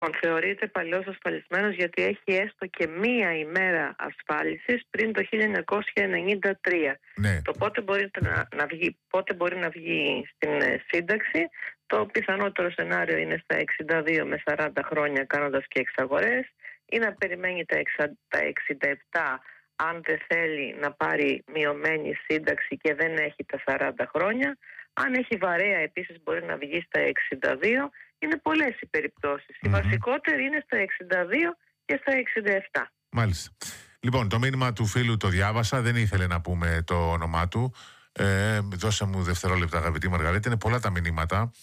Θεωρείται παλαιός ασφαλισμένος γιατί έχει έστω και μία ημέρα ασφάλισης πριν το 1993. Ναι. Το πότε μπορεί να βγει στην σύνταξη, το πιθανότερο σενάριο είναι στα 62 με 40 χρόνια κάνοντας και εξαγορές, ή να περιμένει τα 67 αν δεν θέλει να πάρει μειωμένη σύνταξη και δεν έχει τα 40 χρόνια. Αν έχει βαρέα επίσης μπορεί να βγει στα 62. Είναι πολλές οι περιπτώσεις. Η βασικότερη είναι στα 62 και στα 67. Μάλιστα. Λοιπόν, το μήνυμα του φίλου το διάβασα, δεν ήθελε να πούμε το όνομά του. Δώσε μου δευτερόλεπτα, αγαπητή Μαργαρίτα, είναι πολλά τα μηνύματα.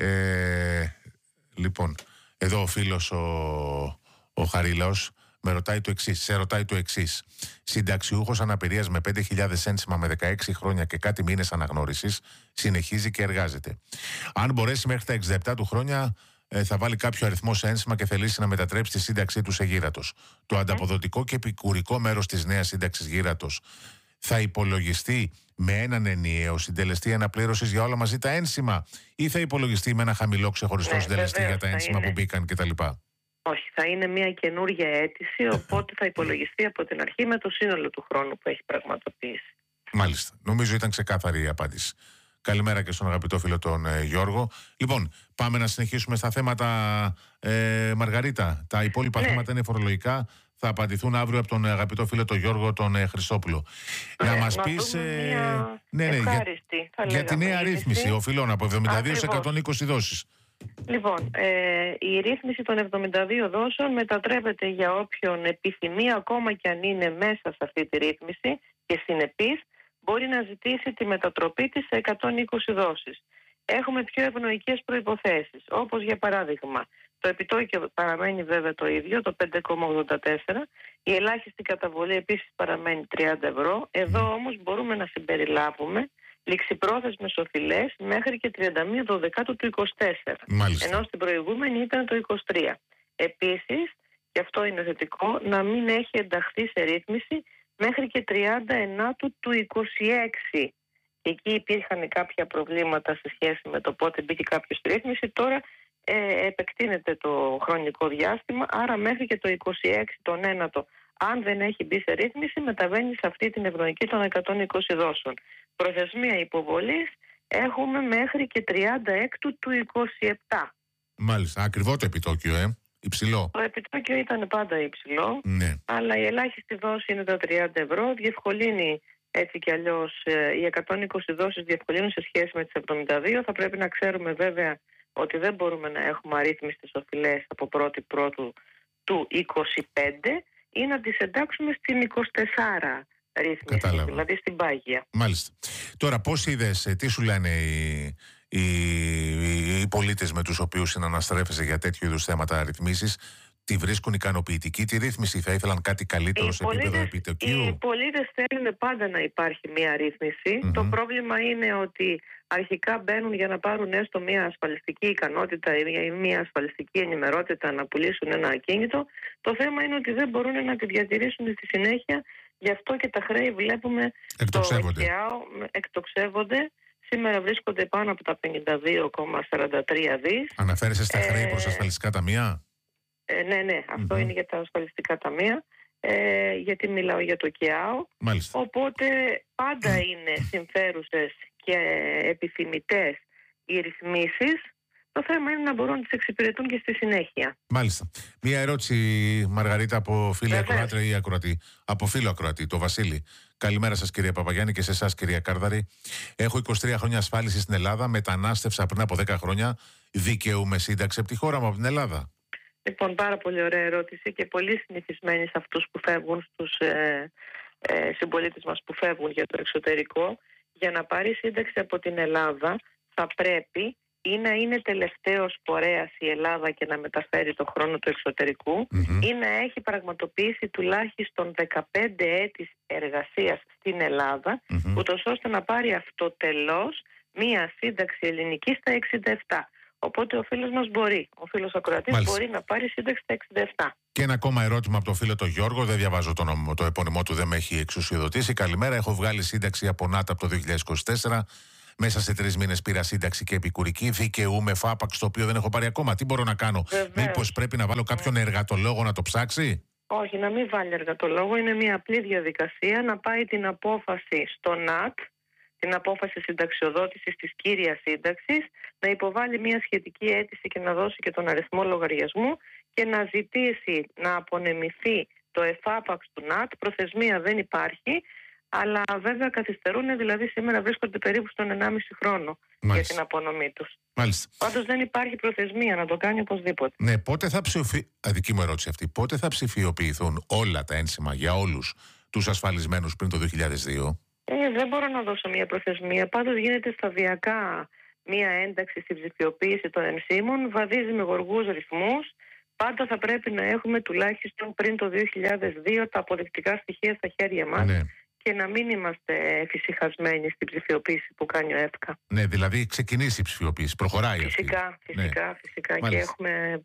Λοιπόν, εδώ ο φίλος ο Χαρίλαος σε ρωτάει το εξής. Συνταξιούχος αναπηρίας με 5.000 ένσημα με 16 χρόνια και κάτι μήνες αναγνώρισης, συνεχίζει και εργάζεται. Αν μπορέσει μέχρι τα 67 του χρόνια, θα βάλει κάποιο αριθμό σε ένσημα και θελήσει να μετατρέψει τη σύνταξή του σε γύρατος. Το ανταποδοτικό και επικουρικό μέρος της νέας σύνταξης γύρατος θα υπολογιστεί με έναν ενιαίο συντελεστή αναπλήρωσης για όλα μαζί τα ένσημα, ή θα υπολογιστεί με ένα χαμηλό ξεχωριστό συντελεστή για τα ένσημα που μπήκαν κτλ? Όχι, θα είναι μια καινούργια αίτηση, οπότε θα υπολογιστεί από την αρχή με το σύνολο του χρόνου που έχει πραγματοποιήσει. Μάλιστα. Νομίζω ήταν ξεκάθαρη η απάντηση. Καλημέρα και στον αγαπητό φίλο τον Γιώργο. Λοιπόν, πάμε να συνεχίσουμε στα θέματα, Μαργαρίτα. Τα υπόλοιπα θέματα είναι φορολογικά. Θα απαντηθούν αύριο από τον αγαπητό φίλο τον Γιώργο τον Χριστόπουλο. Να μας πεις για τη νέα ρύθμιση οφειλών από 72 σε 120 δόσεις. Λοιπόν, η ρύθμιση των 72 δόσεων μετατρέπεται για όποιον επιθυμεί, ακόμα και αν είναι μέσα σε αυτή τη ρύθμιση και συνεπής, μπορεί να ζητήσει τη μετατροπή της σε 120 δόσεις. Έχουμε πιο ευνοϊκές προϋποθέσεις, όπως για παράδειγμα, το επιτόκιο παραμένει βέβαια το ίδιο, το 5,84, η ελάχιστη καταβολή επίσης παραμένει 30 ευρώ, εδώ όμως μπορούμε να συμπεριλάβουμε ληξιπρόθεσμες οφειλές μέχρι και 31 Δεκάτου του 24. Μάλιστα. Ενώ στην προηγούμενη ήταν το 23. Επίσης, και αυτό είναι θετικό, να μην έχει ενταχθεί σε ρύθμιση μέχρι και 39 του 26. Και εκεί υπήρχαν κάποια προβλήματα σε σχέση με το πότε μπήκε κάποιο στη ρύθμιση. Τώρα επεκτείνεται το χρονικό διάστημα, άρα μέχρι και το 26 τον ένατο, αν δεν έχει μπει σε ρύθμιση, μεταβαίνει σε αυτή την ευνοϊκή των 120 δόσεων. Προθεσμία υποβολής έχουμε μέχρι και 36 του 27. Μάλιστα. Ακριβό το επιτόκιο, υψηλό. Το επιτόκιο ήταν πάντα υψηλό, ναι, αλλά η ελάχιστη δόση είναι τα 30 ευρώ. Διευκολύνει έτσι κι αλλιώς, οι 120 δόσεις διευκολύνουν σε σχέση με τις 72. Θα πρέπει να ξέρουμε βέβαια ότι δεν μπορούμε να έχουμε αρρύθμιστες οφειλές από 1η Πρώτου του 25 ή να τις εντάξουμε στην 24 ρύθμιση, Κατάλαβα. δηλαδή στην πάγια. Μάλιστα. Τώρα, πώς είδες, τι σου λένε οι πολίτες με τους οποίους συναναστρέφεσαι για τέτοιου είδους θέματα ρυθμίσεις? Τη βρίσκουν ικανοποιητική τη ρύθμιση, θα ήθελαν κάτι καλύτερο σε επίπεδο επιτοκίου? Οι πολίτες θέλουν πάντα να υπάρχει μια ρύθμιση. Το πρόβλημα είναι ότι αρχικά μπαίνουν για να πάρουν έστω μια ασφαλιστική ικανότητα ή μια ασφαλιστική ενημερότητα να πουλήσουν ένα ακίνητο. Το θέμα είναι ότι δεν μπορούν να τη διατηρήσουν στη συνέχεια. Γι' αυτό και τα χρέη βλέπουμε εκτοξεύονται. Σήμερα βρίσκονται πάνω από τα 52,43 δις. Αναφέρεσαι στα χρέη προς ασφαλιστικά ταμεία? Ναι, αυτό είναι για τα ασφαλιστικά ταμεία, γιατί μιλάω για το ΚΕΑΟ. Μάλιστα. Οπότε πάντα είναι συμφέρουσες και επιθυμητές οι ρυθμίσεις. Το θέμα είναι να μπορούν να τις εξυπηρετούν και στη συνέχεια. Μάλιστα. Μία ερώτηση, Μαργαρίτα, από φίλη ακροάτρια ή ακροατή. Από φίλο ακροατή, το Βασίλη. Καλημέρα σας, κυρία Παπαγιάννη, και σε εσάς, κυρία Κάρδαρη. Έχω 23 χρόνια ασφάλιση στην Ελλάδα. Μετανάστευσα πριν από 10 χρόνια. Δικαιούμαι σύνταξη από τη χώρα μου, από την Ελλάδα? Λοιπόν, πάρα πολύ ωραία ερώτηση και πολύ συνηθισμένη σε αυτούς που φεύγουν, στους συμπολίτες μας που φεύγουν για το εξωτερικό. Για να πάρει σύνταξη από την Ελλάδα θα πρέπει ή να είναι τελευταίος φορέας η Ελλάδα και να μεταφέρει το χρόνο του εξωτερικού ή να έχει πραγματοποιήσει τουλάχιστον 15 έτη εργασίας στην Ελλάδα, ούτως ώστε να πάρει αυτοτελώς μία σύνταξη ελληνική στα 67. Οπότε ο φίλος μας ο φίλος ακροατής μπορεί να πάρει σύνταξη στα 67. Και ένα ακόμα ερώτημα από τον φίλο τον Γιώργο, δεν διαβάζω το επώνυμό του, δεν με έχει εξουσιοδοτήσει. Καλημέρα, έχω βγάλει σύνταξη από ΝΑΤ από το 2024. μέσα σε 3 μήνες πήρα σύνταξη και επικουρική. Δικαιούμαι φάπαξ το οποίο δεν έχω πάρει ακόμα. Τι μπορώ να κάνω? Μήπως πρέπει να βάλω κάποιον εργατολόγο να το ψάξει? Όχι, να μην βάλει εργατολόγο. Είναι μια απλή διαδικασία να πάει την απόφαση στο ΝΑΤ, την απόφαση συνταξιοδότησης της κύριας σύνταξης, να υποβάλει μια σχετική αίτηση και να δώσει και τον αριθμό λογαριασμού και να ζητήσει να απονεμηθεί το εφάπαξ του ΝΑΤ. Προθεσμία δεν υπάρχει, αλλά βέβαια καθυστερούν, δηλαδή σήμερα βρίσκονται περίπου στον 1,5 χρόνο για την απονομή τους. Μάλιστα. Πάντως δεν υπάρχει προθεσμία, να το κάνει οπωσδήποτε. Ναι, πότε θα δική μου ερώτηση αυτή. Πότε θα ψηφιοποιηθούν όλα τα ένσημα για όλους τους ασφαλισμένους πριν το 2002? Δεν μπορώ να δώσω μια προθεσμία. Πάντως γίνεται σταδιακά μια ένταξη στην ψηφιοποίηση των ενσύμων, βαδίζει με γοργούς ρυθμούς. Πάντα θα πρέπει να έχουμε τουλάχιστον πριν το 2002 τα αποδεικτικά στοιχεία στα χέρια μας. Ναι. Και να μην είμαστε εφησυχασμένοι στην ψηφιοποίηση που κάνει ο ΕΦΚΑ. Ναι, δηλαδή ξεκινήσει η ψηφιοποίηση, προχωράει φυσικά, αυτή. Φυσικά. Μάλιστα. Και έχουμε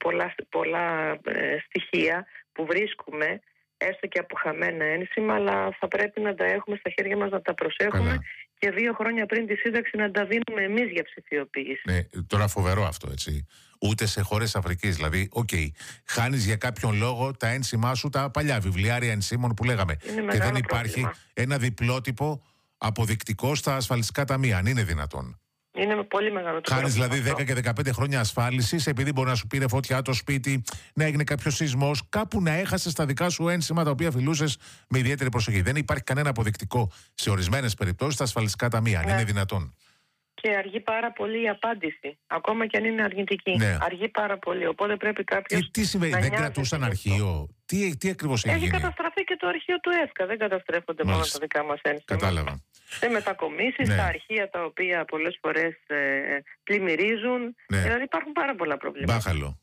πολλά στοιχεία που βρίσκουμε, έστω και από χαμένα ένσημα, αλλά θα πρέπει να τα έχουμε στα χέρια μας, να τα προσέχουμε. Καλά. Και 2 χρόνια πριν τη σύνταξη να τα δίνουμε εμείς για ψηφιοποίηση. Ναι, τώρα φοβερό αυτό, έτσι. Ούτε σε χώρες Αφρικής. Δηλαδή, χάνεις για κάποιον λόγο τα ένσημά σου, τα παλιά βιβλιάρια ενσύμων που λέγαμε. Και δεν υπάρχει ένα διπλότυπο αποδεικτικό στα ασφαλιστικά ταμεία. Αν είναι δυνατόν. Είναι πολύ μεγάλο το χάνεις δηλαδή 10 και 15 χρόνια ασφάλισης, επειδή μπορεί να σου πήρε φωτιά το σπίτι, να έγινε κάποιο σεισμός, κάπου να έχασες τα δικά σου ένσημα τα οποία φιλούσες με ιδιαίτερη προσοχή. Δεν υπάρχει κανένα αποδεικτικό σε ορισμένες περιπτώσεις στα ασφαλιστικά ταμεία. Αν είναι δυνατόν. Και αργεί πάρα πολύ η απάντηση, ακόμα και αν είναι αρνητική. Ναι. Αργεί πάρα πολύ. Οπότε πρέπει κάποιος. Τι συμβαίνει, δεν κρατούσαν αρχείο? Τι ακριβώς έχει γίνει? Έχει καταστραφεί και το αρχείο του ΕΦΚΑ. Δεν καταστρέφονται μόνο τα δικά μας ένσημα. Κατάλαβα. Σε μετακομίσεις, τα αρχεία τα οποία πολλές φορές πλημμυρίζουν. Δηλαδή υπάρχουν πάρα πολλά προβλήματα. Μπάχαλο.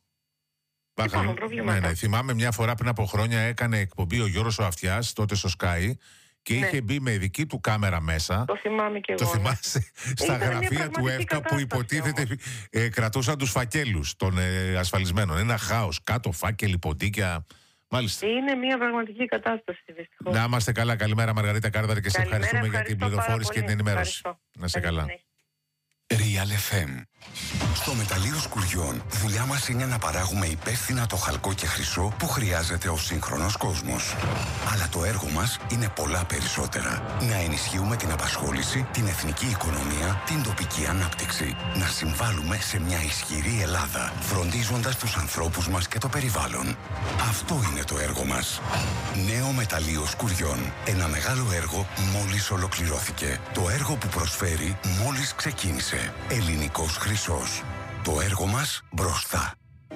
Ναι. Θυμάμαι μια φορά πριν από χρόνια έκανε εκπομπή ο Γιώργος ο Αυτιάς, τότε στο Sky. Και είχε μπει με δική του κάμερα μέσα. Το θυμάμαι και εγώ. Το θυμάσαι στα γραφεία του ΕΦΚΑ που υποτίθεται κρατούσαν τους φακέλους των ασφαλισμένων. Ένα χάος. Κάτω φάκελοι, ποντίκια. Μάλιστα. Είναι μια πραγματική κατάσταση, δυστυχώς. Να είμαστε καλά. Καλημέρα, Μαργαρίτα Κάρδαρη, και σε ευχαριστούμε για την πληροφόρηση και την ενημέρωση. Να είσαι καλά. Real FM. Στο μεταλλείο Σκουριών, δουλειά μας είναι να παράγουμε υπεύθυνα το χαλκό και χρυσό που χρειάζεται ο σύγχρονος κόσμος. Αλλά το έργο μας είναι πολλά περισσότερα. Να ενισχύουμε την απασχόληση, την εθνική οικονομία, την τοπική ανάπτυξη. Να συμβάλλουμε σε μια ισχυρή Ελλάδα, φροντίζοντας τους ανθρώπους μας και το περιβάλλον. Αυτό είναι το έργο μας. Νέο μεταλλείο Σκουριών. Ένα μεγάλο έργο μόλις ολοκληρώθηκε. Το έργο που προσφέρει μόλις ξεκίνησε. Ελληνικός χρυσός. Το έργο μας μπροστά.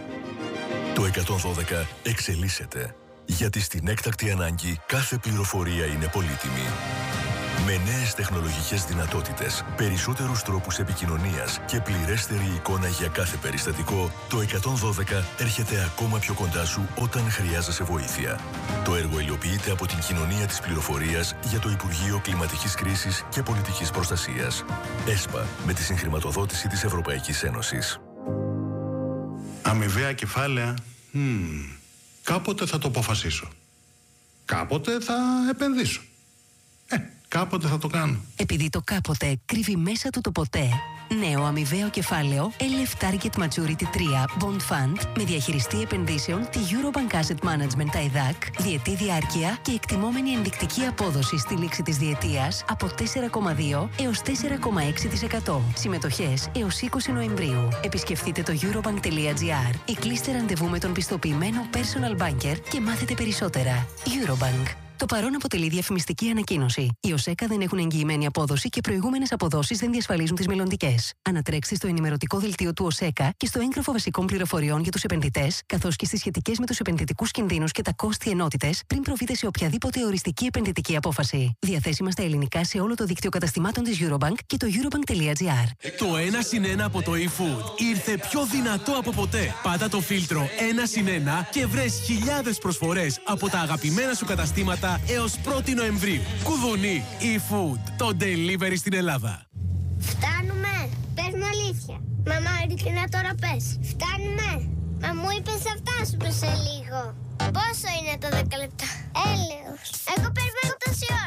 Το 112 εξελίσσεται. Γιατί στην έκτακτη ανάγκη κάθε πληροφορία είναι πολύτιμη. Με νέες τεχνολογικές δυνατότητες, περισσότερους τρόπους επικοινωνίας και πληρέστερη εικόνα για κάθε περιστατικό, το 112 έρχεται ακόμα πιο κοντά σου όταν χρειάζεσαι βοήθεια. Το έργο υλοποιείται από την Κοινωνία της Πληροφορίας για το Υπουργείο Κλιματικής Κρίσης και Πολιτικής Προστασίας. ΕΣΠΑ, με τη συγχρηματοδότηση της Ευρωπαϊκής Ένωσης. Αμοιβαία κεφάλαια. Κάποτε θα το αποφασίσω. Κάποτε θα επενδύσω. Κάποτε θα το κάνω. Επειδή το κάποτε κρύβει μέσα του το ποτέ. Νέο αμοιβαίο κεφάλαιο LF Target Maturity 3 Bond Fund με διαχειριστή επενδύσεων τη Eurobank Asset Management ΤΑΙΔΑΚ, διετή διάρκεια και εκτιμόμενη ενδεικτική απόδοση στη λήξη της διετίας από 4,2 έως 4,6%. Συμμετοχές έως 20 Νοεμβρίου. Επισκεφτείτε το eurobank.gr ή κλείστε ραντεβού με τον πιστοποιημένο personal banker και μάθετε περισσότερα. Eurobank. Το παρόν αποτελεί διαφημιστική ανακοίνωση. Οι ΟΣΕΚΑ δεν έχουν εγγυημένη απόδοση και προηγούμενες αποδόσεις δεν διασφαλίζουν τις μελλοντικές. Ανατρέξτε στο ενημερωτικό δελτίο του ΟΣΕΚΑ και στο έγγραφο βασικών πληροφοριών για τους επενδυτές, καθώς και στις σχετικές με τους επενδυτικούς κινδύνους και τα κόστη ενότητες, πριν προβείτε σε οποιαδήποτε οριστική επενδυτική απόφαση. Διαθέσιμα στα ελληνικά σε όλο το δίκτυο καταστημάτων της Eurobank και το eurobank.gr. Το 1+1 από το eFood ήρθε πιο δυνατό από ποτέ. Πάτα το φίλτρο 1+1 και βρες χιλιάδες προσφορές από τα αγαπημένα σου καταστήματα έως 1η Νοεμβρίου. Κουδουνί eFood, το delivery στην Ελλάδα. Φτάνουμε. Πες μου αλήθεια. Μαμά, ειλικρινά τώρα πες. Φτάνουμε. Μα μου είπες θα φτάσουμε σε λίγο. Πόσο είναι το 10 λεπτά? Έλεος. Εγώ περιμένω τόση ώρα.